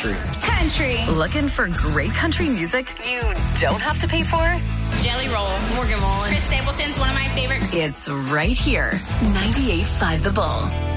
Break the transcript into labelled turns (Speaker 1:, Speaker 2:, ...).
Speaker 1: Country.
Speaker 2: Country.
Speaker 3: Looking for great country music you don't have to pay for?
Speaker 2: Jelly Roll, Morgan Wallen. Chris Stapleton's one of my favorite.
Speaker 3: It's right here. 98.5 The Bull.